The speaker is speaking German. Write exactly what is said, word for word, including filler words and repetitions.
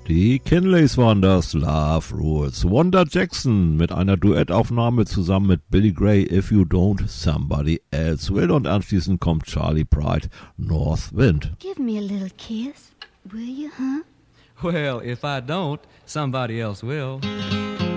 Die Kinleys waren das, Love Rules. Wanda Jackson mit einer Duettaufnahme zusammen mit Billy Gray, If You Don't, Somebody Else Will. Und anschließend kommt Charlie Pride, North Wind. Give me a little kiss, will you, huh? Well, if I don't, somebody else will.